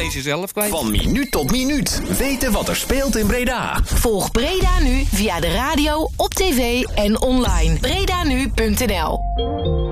lees je zelf kwijt. Van minuut tot minuut. Weten wat er speelt in Breda. Volg Breda Nu via de radio, op tv en online. BredaNu.nl